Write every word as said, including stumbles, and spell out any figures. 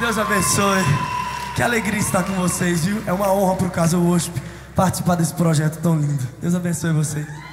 Deus abençoe. Que alegria estar com vocês, viu? É uma honra pro Casa Worship participar desse projeto tão lindo. Deus abençoe vocês.